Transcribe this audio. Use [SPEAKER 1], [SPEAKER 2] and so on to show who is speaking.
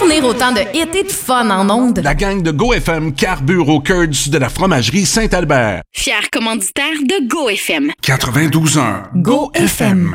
[SPEAKER 1] fournir autant de hits et de fun en ondes.
[SPEAKER 2] La gang de GoFM carbure au cœur de la fromagerie Saint-Albert.
[SPEAKER 3] Fier commanditaire de GoFM.
[SPEAKER 2] 92.1 GoFM.